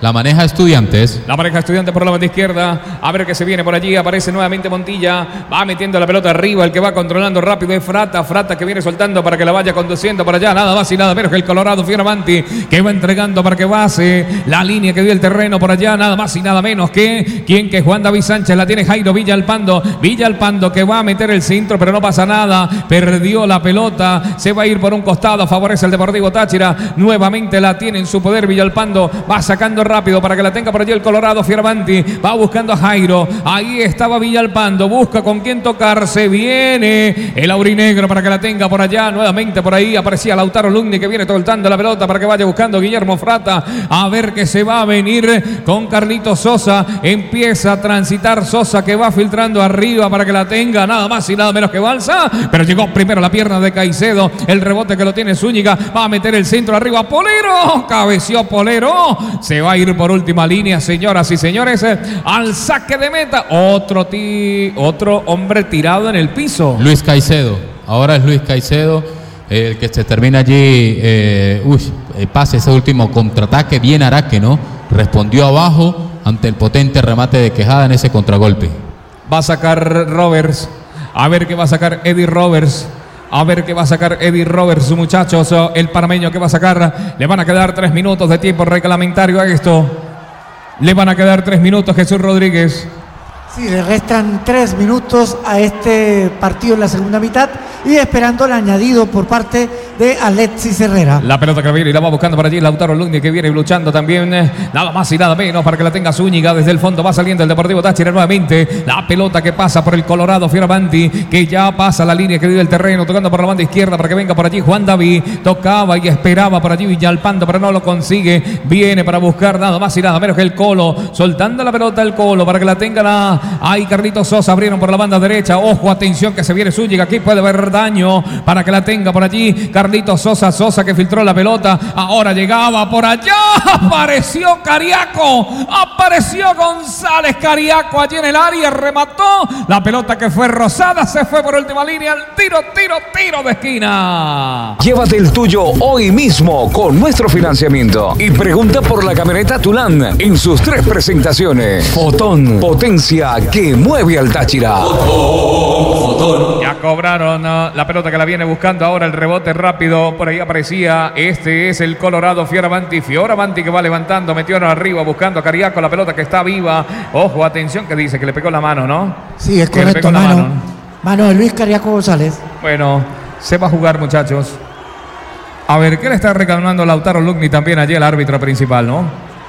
La maneja Estudiantes. La pareja Estudiantes por la banda izquierda. A ver qué se viene por allí. Aparece nuevamente Montilla. Va metiendo la pelota arriba. El que va controlando rápido es Frata. Frata que viene soltando para que la vaya conduciendo por allá. Nada más y nada menos que el Colorado Fioravanti, que va entregando para que base la línea que dio el terreno por allá. Nada más y nada menos que que Juan David Sánchez la tiene Jairo Villalpando. Villalpando que va a meter el centro, pero no pasa nada. Perdió la pelota. Se va a ir por un costado. Favorece el Deportivo Táchira. Nuevamente la tiene en su poder Villalpando. Va sacando rápido para que la tenga por allí el Colorado Fioravanti. Va buscando a Jairo. Ahí estaba Villalpando. Busca con quién tocarse. Viene el aurinegro para que la tenga por allá. Nuevamente por ahí aparecía Lautaro Lugni, que viene soltando la pelota para que vaya buscando Guillermo Frata. A ver qué se va a venir con Carlitos Sosa. Empieza a transitar Sosa, que va filtrando arriba para que la tenga. Nada más y nada menos que Balsa. Pero llegó primero la pierna de Caicedo. El rebote que lo tiene Zúñiga. Va a meter el centro arriba. Polero. Cabeció Polero. Se va a ir por última línea, señoras y señores, al saque de meta. Otro hombre tirado en el piso. Luis Caicedo. Ahora es Luis Caicedo el que se termina allí. Pase ese último contraataque. Bien Araque, ¿no? Respondió abajo ante el potente remate de Quejada en ese contragolpe. Va a sacar Roberts. A ver qué va a sacar Eddie Roberts. Muchachos. El panameño que va a sacar. Le van a quedar 3 minutos de tiempo reglamentario a esto. Le van a quedar 3 minutos, Jesús Rodríguez. Sí, le restan 3 minutos a este partido en la segunda mitad y esperando el añadido por parte de Alexis Herrera. La pelota que viene y la va buscando por allí Lautaro Lugni, que viene luchando también, nada más y nada menos para que la tenga Zúñiga. Desde el fondo va saliendo el Deportivo Táchira nuevamente. La pelota que pasa por el Colorado Fioravanti, que ya pasa la línea que dio el terreno, tocando por la banda izquierda para que venga por allí Juan David. Tocaba y esperaba por allí Villalpando, pero no lo consigue. Viene para buscar nada más y nada menos que el Colo, soltando la pelota el Colo para que la tenga ahí Carlitos Sosa. Abrieron por la banda derecha. Ojo, atención que se viene Zúñiga. Aquí puede haber daño para que la tenga por allí Carlitos Sosa. Sosa que filtró la pelota. Ahora llegaba por allá. Apareció Cariaco. Apareció González Cariaco allí en el área. Remató. La pelota que fue rozada. Se fue por última línea. El tiro de esquina. Llévate el tuyo hoy mismo con nuestro financiamiento. Y pregunta por la camioneta Tulán en sus 3 presentaciones. Fotón. Potencia que mueve al Táchira. Ya cobraron la pelota que la viene buscando ahora. El rebote rápido. Por ahí aparecía. Este es el Colorado Fioravanti. Fioravanti que va levantando. Metió arriba buscando a Cariaco. La pelota que está viva. Ojo, atención que dice que le pegó la mano, ¿no? Sí, es correcto. Mano de Luis Cariaco González. Bueno, se va a jugar, muchachos. A ver, ¿qué le está reclamando Lautaro Lugni también allí al árbitro principal, no?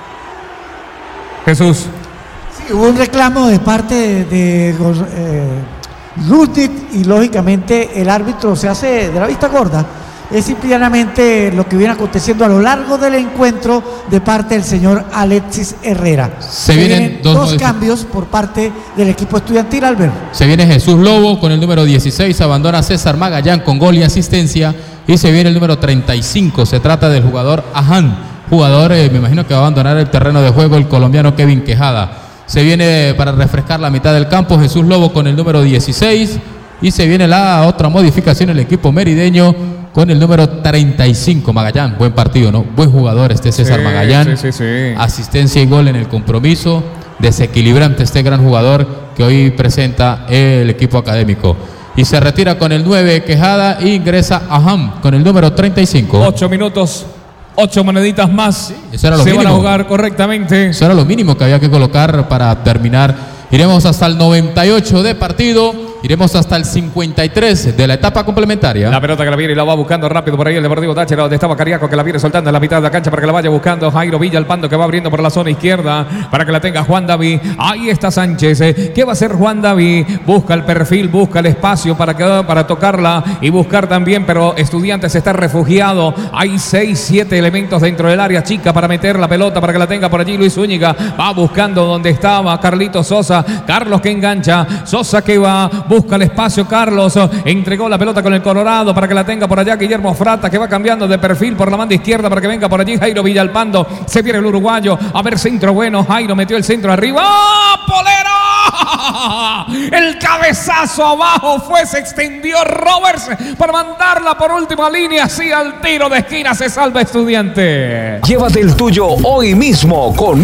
Jesús. Sí, hubo un reclamo de parte de Rudit y lógicamente el árbitro se hace de la vista gorda. Es simplemente lo que viene aconteciendo a lo largo del encuentro de parte del señor Alexis Herrera. Se vienen dos cambios por parte del equipo estudiantil, Albert. Se viene Jesús Lobo con el número 16, abandona César Magallán con gol y asistencia, y se viene el número 35, se trata del jugador Aján, jugador me imagino que va a abandonar el terreno de juego el colombiano Kevin Quejada. Se viene para refrescar la mitad del campo Jesús Lobo con el número 16, y se viene la otra modificación el equipo merideño con el número 35, Magallán. Buen partido, ¿no? Buen jugador este César Magallán. Sí. Asistencia y gol en el compromiso. Desequilibrante este gran jugador que hoy presenta el equipo académico. Y se retira con el 9 Quejada e ingresa Aham con el número 35. 8 minutos, 8 moneditas más. Sí, eso era lo mínimo. Van a jugar correctamente. Eso era lo mínimo que había que colocar para terminar. Iremos hasta el 98 de partido. Iremos hasta el 53 de la etapa complementaria. La pelota que la viene y la va buscando rápido por ahí el Deportivo Táchira, donde estaba Cariaco, que la viene soltando en la mitad de la cancha para que la vaya buscando Jairo Villalpando, que va abriendo por la zona izquierda para que la tenga Juan David. Ahí está Sánchez. ¿Qué va a hacer Juan David? Busca el perfil, busca el espacio para tocarla y buscar también, pero Estudiantes está refugiado. Hay 6, 7 elementos dentro del área chica para meter la pelota para que la tenga por allí Luis Zúñiga. Va buscando donde estaba Carlitos Sosa. Carlos que engancha. Sosa que va. Busca el espacio Carlos, entregó la pelota con el Colorado para que la tenga por allá Guillermo Frata, que va cambiando de perfil por la banda izquierda para que venga por allí Jairo Villalpando. Se viene el uruguayo, a ver centro bueno, Jairo metió el centro arriba. ¡Oh, Polero! El cabezazo abajo se extendió Roberts para mandarla por última línea, así al tiro de esquina se salva Estudiante. Llévate el tuyo hoy mismo con